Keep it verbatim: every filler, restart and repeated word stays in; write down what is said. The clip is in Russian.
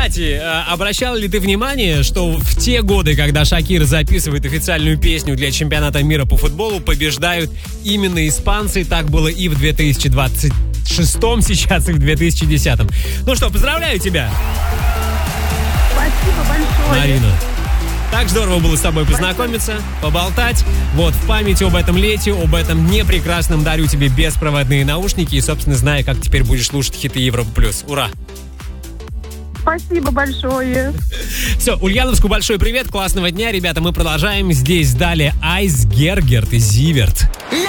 Кстати, обращал ли ты внимание, что в те годы, когда Шакира записывает официальную песню для чемпионата мира по футболу, побеждают именно испанцы? Так было и в две тысячи двадцать шестом сейчас, и в две тысячи десятом. Ну что, поздравляю тебя! Спасибо большое. Марина. Так здорово было с тобой познакомиться, поболтать. Вот, в память об этом лете, об этом дне прекрасном дарю тебе беспроводные наушники и, собственно, зная, как теперь будешь слушать хиты Европа плюс. Ура! Спасибо большое. Все, Ульяновску большой привет, классного дня, ребята, мы продолжаем. Здесь далее Айс Гергерт и Зиверт.